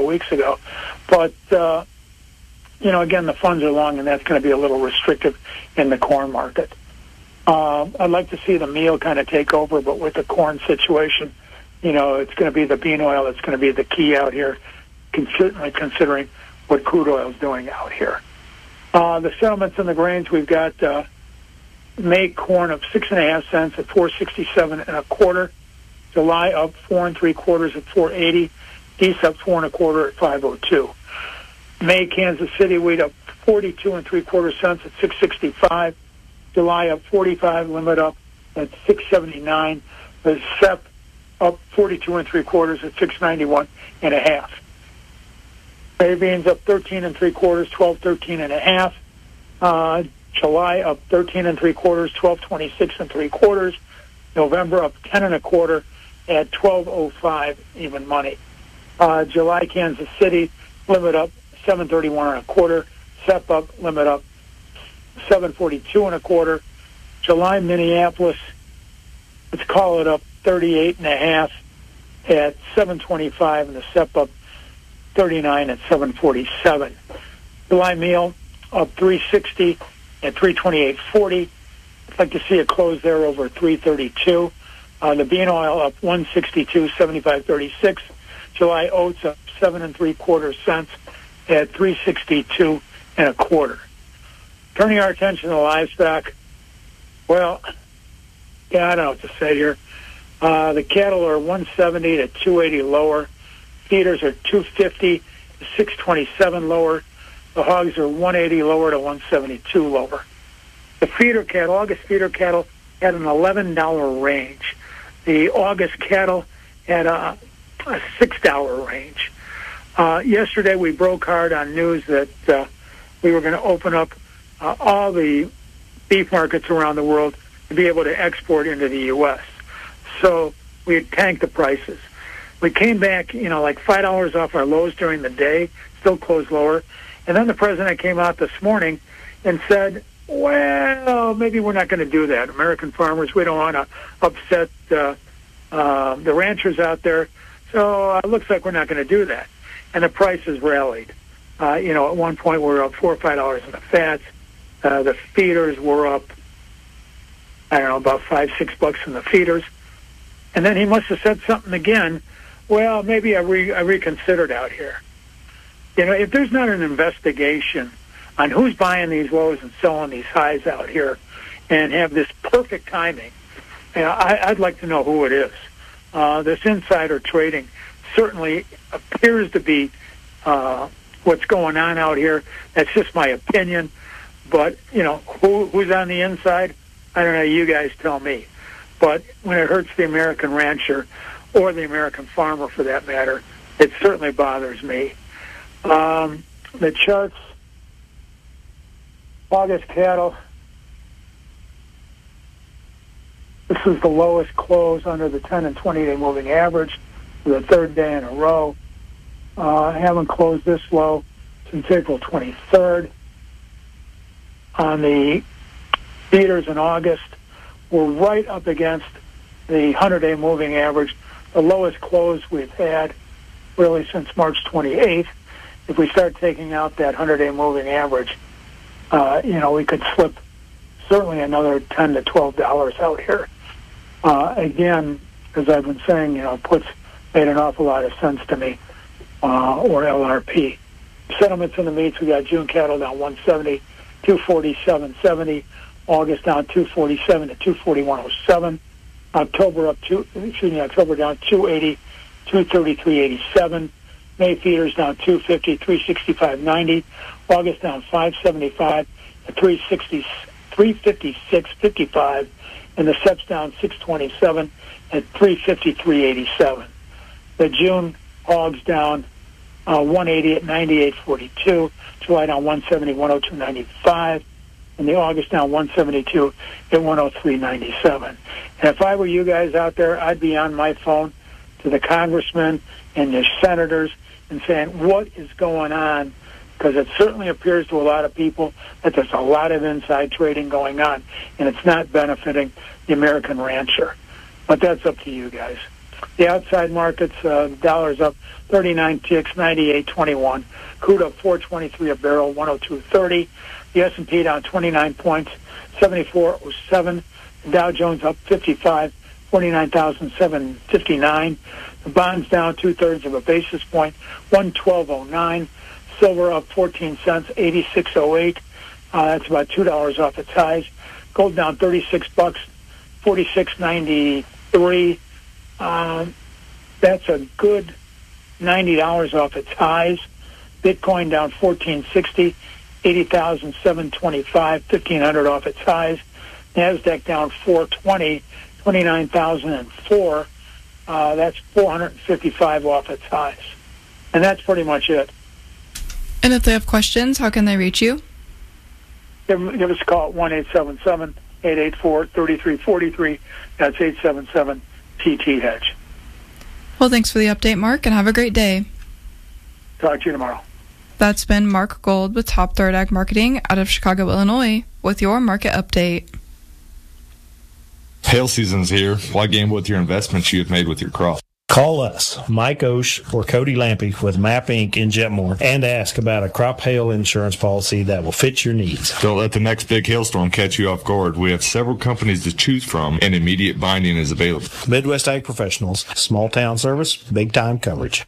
couple of weeks ago. But, again, the funds are long, and that's going to be a little restrictive in the corn market. I'd like to see the meal kind of take over, but with the corn situation, it's going to be the bean oil that's going to be the key out here, certainly considering what crude oil is doing out here. The settlements in the grains, we've got May corn of 6.5 cents at 4.67 1/4. July up 4 3/4 at 4.80. East up 4 1/4 at 5.02. May Kansas City wheat up 42 3/4 cents at 6.65. July up 45, limit up at 6.79. The SEP up 42 3/4 at 6.91 1/2. Soybeans up 13 3/4, 12.13 1/2. July up 13 3/4, 12.26 3/4. November up 10 1/4 at 12.05 even money. July Kansas City limit up 7.31 1/4. SEP up, limit up 7.42 1/4. July Minneapolis, let's call it up 38 1/2 at 7.25, and the SEP up 39 at 7.47. July meal up 3.60 at 3.28.40. I'd like to see a close there over 3.32. The bean oil up 1.62, 75.36. July oats up 7 3/4 cents at 3.62 1/4. Turning our attention to livestock, well, I don't know what to say here. The cattle are 170 to 280 lower. Feeders are 250 to 627 lower. The hogs are 180 lower to 172 lower. The feeder cattle, August feeder cattle, had an $11 range. The August cattle had a $6 range. Yesterday we broke hard on news that we were going to open up all the beef markets around the world to be able to export into the U.S. So we had tanked the prices. We came back, like $5 off our lows during the day, still closed lower. And then the president came out this morning and said, well, maybe we're not going to do that. American farmers, we don't want to upset the ranchers out there. So it looks like we're not going to do that. And the prices rallied. At one point we were up $4 or $5 in the fats. The feeders were up, about $5-6 in the feeders. And then he must have said something again. Well, maybe I reconsidered out here. If there's not an investigation on who's buying these lows and selling these highs out here and have this perfect timing, I'd like to know who it is. This insider trading certainly appears to be what's going on out here. That's just my opinion. But, who's on the inside? I don't know. You guys tell me. But when it hurts the American rancher or the American farmer, for that matter, it certainly bothers me. The charts, August cattle, this is the lowest close under the 10 and 20-day moving average for the third day in a row. Haven't closed this low since April 23rd. On the feeders in August, we're right up against the 100-day moving average, the lowest close we've had really since March 28th. If we start taking out that 100-day moving average, we could slip certainly another $10 to $12 out here. Again, as I've been saying, puts made an awful lot of sense to me, or LRP. Settlements in the meats, we got June cattle down 170, 247.70. August down 247 to 241.07. October down 280, 233.87. May feeders down 250, 365.90. August down 575 to 356.55. And the SEP's down 627 at 353.87. The June hogs down 180 at 98.42. July down 170, 102.95. And the August down 172 at 103.97. And if I were you guys out there, I'd be on my phone to the congressmen and the senators and saying, what is going on? Because it certainly appears to a lot of people that there's a lot of inside trading going on, and it's not benefiting the American rancher. But that's up to you guys. The outside markets, dollar's up 39 ticks, 98.21. Crude up 4.23 a barrel, 102.30. The S&P down 29 points, 74.07. The Dow Jones up 55, 49,759. The bonds down 2/3 of a basis point, 112.09. Silver up 14 cents, 86.08. That's about $2 off its highs. Gold down $36, 46.93. That's a good $90 off its highs. Bitcoin down 1460, 80,725, 1,500 off its highs. Nasdaq down 420, 29,004. That's 455 off its highs. And that's pretty much it. And if they have questions, how can they reach you? Give us a call at 1-877-884-3343. That's 877-TT-HEDGE. Well, thanks for the update, Mark, and have a great day. Talk to you tomorrow. That's been Mark Gold with Top Third Ag Marketing out of Chicago, Illinois, with your market update. Hail season's here. Why gamble with your investments you have made with your crop? Call us, Mike Osh or Cody Lampy with MAP Inc. in Jetmore, and ask about a crop hail insurance policy that will fit your needs. Don't let the next big hailstorm catch you off guard. We have several companies to choose from, and immediate binding is available. Midwest Ag Professionals, small town service, big time coverage.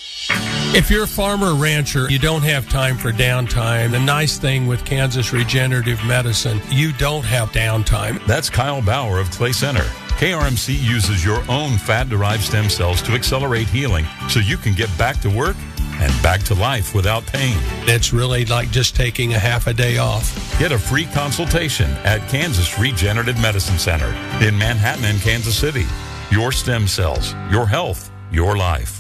If you're a farmer or rancher, you don't have time for downtime. The nice thing with Kansas Regenerative Medicine, you don't have downtime. That's Kyle Bauer of Clay Center. KRMC uses your own fat-derived stem cells to accelerate healing so you can get back to work and back to life without pain. It's really like just taking a half a day off. Get a free consultation at Kansas Regenerative Medicine Center in Manhattan and Kansas City. Your stem cells, your health, your life.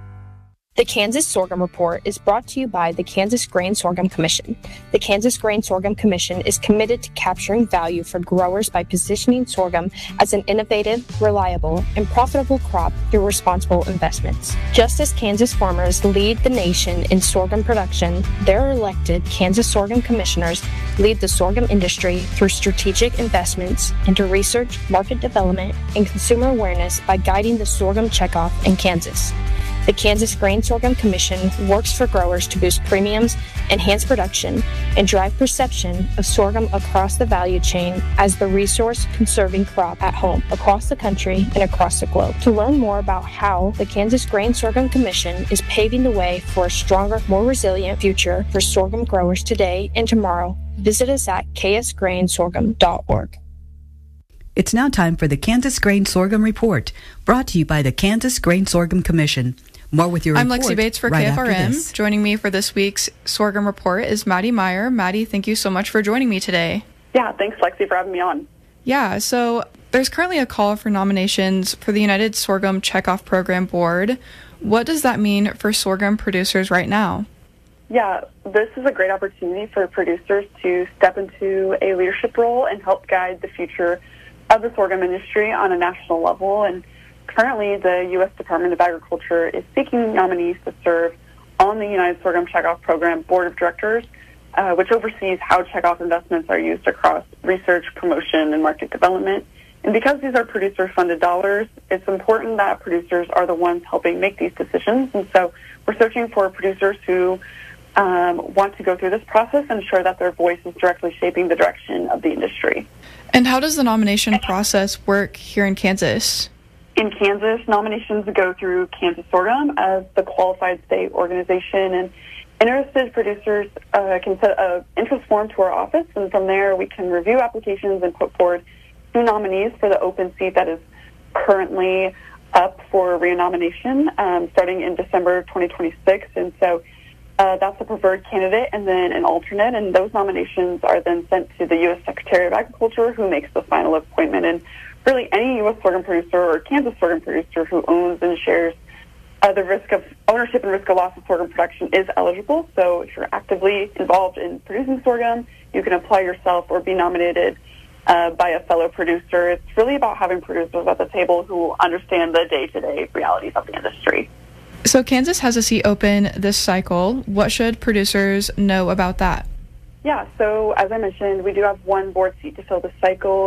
The Kansas Sorghum Report is brought to you by the Kansas Grain Sorghum Commission. The Kansas Grain Sorghum Commission is committed to capturing value for growers by positioning sorghum as an innovative, reliable, and profitable crop through responsible investments. Just as Kansas farmers lead the nation in sorghum production, their elected Kansas Sorghum Commissioners lead the sorghum industry through strategic investments into research, market development, and consumer awareness by guiding the sorghum checkoff in Kansas. The Kansas Grain Sorghum Commission works for growers to boost premiums, enhance production, and drive perception of sorghum across the value chain as the resource-conserving crop at home, across the country, and across the globe. To learn more about how the Kansas Grain Sorghum Commission is paving the way for a stronger, more resilient future for sorghum growers today and tomorrow, visit us at ksgrainsorghum.org. It's now time for the Kansas Grain Sorghum Report, brought to you by the Kansas Grain Sorghum Commission. More with your I'm report. Lexi Bates for right KFRM. Joining me for this week's Sorghum Report is Maddie Meyer. Maddie, thank you so much for joining me today. Yeah, thanks, Lexi, for having me on. Yeah, so there's currently a call for nominations for the United Sorghum Checkoff Program Board. What does that mean for sorghum producers right now? Yeah, this is a great opportunity for producers to step into a leadership role and help guide the future of the sorghum industry on a national level. And currently, the U.S. Department of Agriculture is seeking nominees to serve on the United Sorghum Checkoff Program Board of Directors, which oversees how checkoff investments are used across research, promotion, and market development. And because these are producer-funded dollars, it's important that producers are the ones helping make these decisions. And so we're searching for producers who want to go through this process and ensure that their voice is directly shaping the direction of the industry. And how does the nomination process work here in Kansas? In Kansas, nominations go through Kansas Sorghum as the qualified state organization, and interested producers can send an interest form to our office, and from there we can review applications and put forward 2 nominees for the open seat that is currently up for renomination starting in December 2026. And so that's a preferred candidate and then an alternate, and those nominations are then sent to the U.S. Secretary of Agriculture, who makes the final appointment. And really, any U.S. sorghum producer or Kansas sorghum producer who owns and shares the risk of ownership and risk of loss of sorghum production is eligible. So if you're actively involved in producing sorghum, you can apply yourself or be nominated by a fellow producer. It's really about having producers at the table who understand the day-to-day realities of the industry. So Kansas has a seat open this cycle. What should producers know about that? Yeah, so as I mentioned, we do have 1 board seat to fill this cycle, and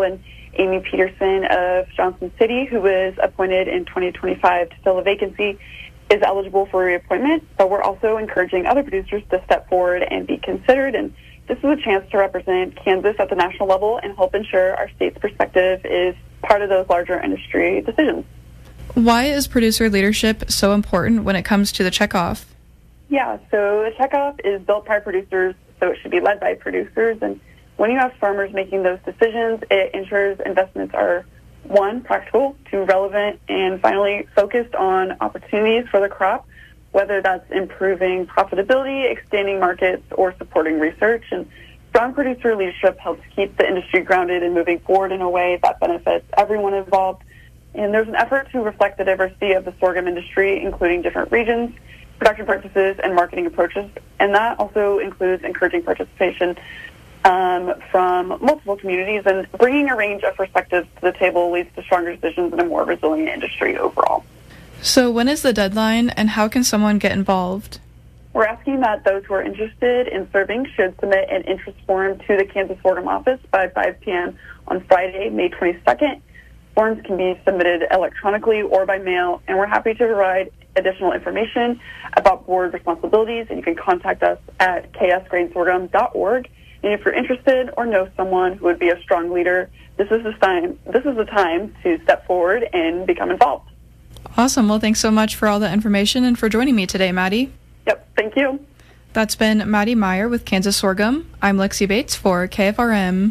Amy Peterson of Johnson City, who was appointed in 2025 to fill a vacancy, is eligible for reappointment, but we're also encouraging other producers to step forward and be considered. And this is a chance to represent Kansas at the national level and help ensure our state's perspective is part of those larger industry decisions. Why is producer leadership so important when it comes to the checkoff? Yeah, so the checkoff is built by producers, so it should be led by producers. And when you have farmers making those decisions, it ensures investments are, one, practical, two, relevant, and finally focused on opportunities for the crop, whether that's improving profitability, expanding markets, or supporting research. And strong producer leadership helps keep the industry grounded and moving forward in a way that benefits everyone involved. And there's an effort to reflect the diversity of the sorghum industry, including different regions, production practices, and marketing approaches. And that also includes encouraging participation from multiple communities, and bringing a range of perspectives to the table leads to stronger decisions and a more resilient industry overall. So when is the deadline, and how can someone get involved? We're asking that those who are interested in serving should submit an interest form to the Kansas Sorghum office by 5 p.m. on Friday, May 22nd. Forms can be submitted electronically or by mail, and we're happy to provide additional information about board responsibilities, and you can contact us at ksgrainsorghum.org. And if you're interested or know someone who would be a strong leader, this is the time to step forward and become involved. Awesome. Well, thanks so much for all the information and for joining me today, Maddie. Yep, thank you. That's been Maddie Meyer with Kansas Sorghum. I'm Lexi Bates for KFRM.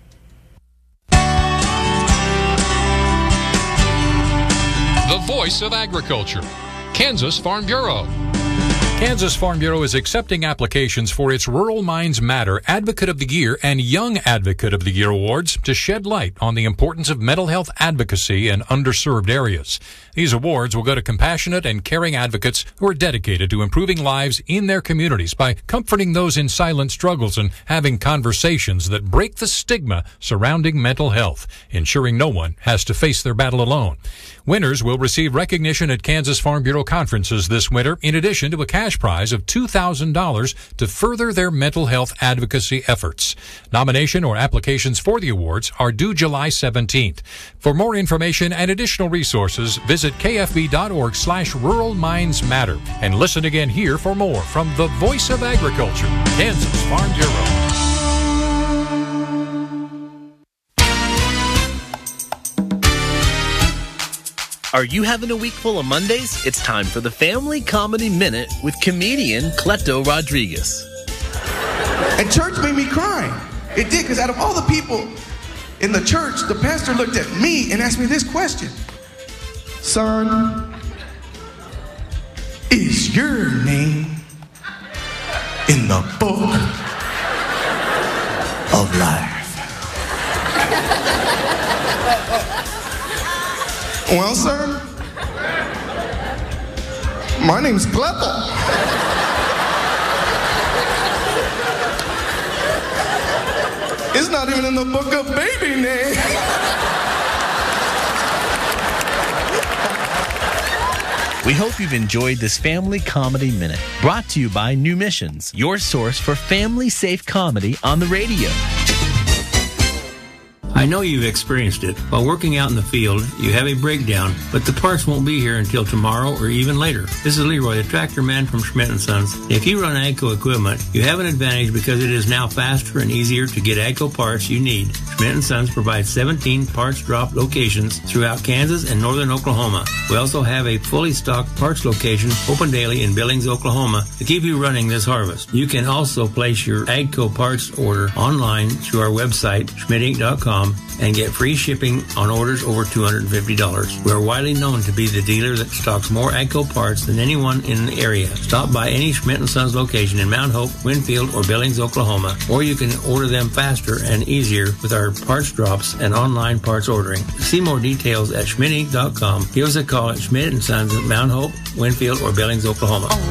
The voice of agriculture, Kansas Farm Bureau. Kansas Farm Bureau is accepting applications for its Rural Minds Matter Advocate of the Year and Young Advocate of the Year awards to shed light on the importance of mental health advocacy in underserved areas. These awards will go to compassionate and caring advocates who are dedicated to improving lives in their communities by comforting those in silent struggles and having conversations that break the stigma surrounding mental health, ensuring no one has to face their battle alone. Winners will receive recognition at Kansas Farm Bureau conferences this winter, in addition to a cash prize of $2,000 to further their mental health advocacy efforts. Nomination or applications for the awards are due July 17th. For more information and additional resources, visit kfb.org/Rural Minds Matter and listen again here for more from the Voice of Agriculture, Kansas Farm Bureau. Are you having a week full of Mondays? It's time for the Family Comedy Minute with comedian Cleto Rodriguez. And church made me cry. It did, because out of all the people in the church, the pastor looked at me and asked me this question. Son, is your name in the book of life? Well, sir, my name's Cleto. It's not even in the book of baby name. We hope you've enjoyed this Family Comedy Minute, brought to you by New Missions, your source for family-safe comedy on the radio. I know you've experienced it. While working out in the field, you have a breakdown, but the parts won't be here until tomorrow or even later. This is Leroy, the tractor man from Schmidt & Sons. If you run AGCO equipment, you have an advantage because it is now faster and easier to get AGCO parts you need. Schmidt & Sons provides 17 parts drop locations throughout Kansas and northern Oklahoma. We also have a fully stocked parts location open daily in Billings, Oklahoma to keep you running this harvest. You can also place your AGCO parts order online through our website, schmidtinc.com, and get free shipping on orders over $250. We are widely known to be the dealer that stocks more AGCO parts than anyone in the area. Stop by any Schmidt & Sons location in Mount Hope, Winfield, or Billings, Oklahoma, or you can order them faster and easier with our parts drops and online parts ordering. See more details at schmidtinc.com. Give us a call at Schmidt & Sons at Mount Hope, Winfield, or Billings, Oklahoma.